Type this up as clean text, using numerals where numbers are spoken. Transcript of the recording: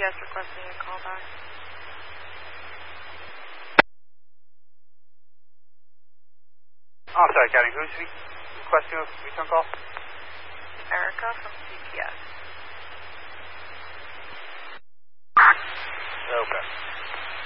CPS requesting a callback. I'm sorry, Academy. Who's requesting a return call? Erica from CPS. Okay.